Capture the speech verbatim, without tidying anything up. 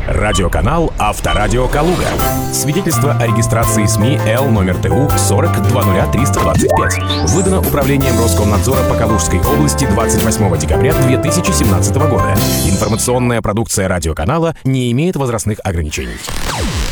Радиоканал «Авторадио Калуга». Свидетельство о регистрации СМИ Л номер Т У сорок два ноль триста двадцать пять. Выдано Управлением Роскомнадзора по Калужской области двадцать восьмого декабря две тысячи семнадцатого года. Информационная продукция радиоканала не имеет возрастных ограничений.